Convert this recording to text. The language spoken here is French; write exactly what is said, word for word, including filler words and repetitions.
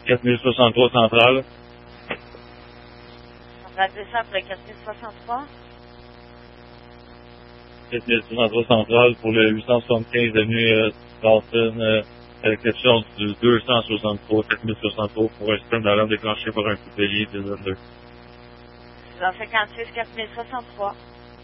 quatre mille soixante-trois centrale. On va appeler ça après quatre mille soixante-trois. quatre mille soixante-trois centrale pour le huit cent soixante-quinze avenue euh, Dalton, euh, à l'exception du deux cent soixante-trois, quatre mille soixante-trois pour un système d'alarme déclenché par un coupelier des deux. Dans cinquante-six quatre mille soixante-trois.